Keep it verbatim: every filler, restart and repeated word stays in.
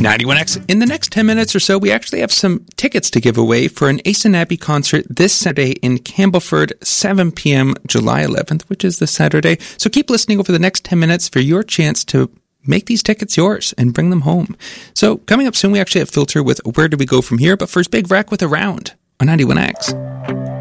ninety-one X. In the next ten minutes or so, we actually have some tickets to give away for an Ace and Abby concert this Saturday in Campbellford, seven p.m. July eleventh, which is this Saturday. So keep listening over the next ten minutes for your chance to make these tickets yours and bring them home. So coming up soon, we actually have Filter with Where Do We Go From Here? But first, Big Rack with Around on ninety-one X.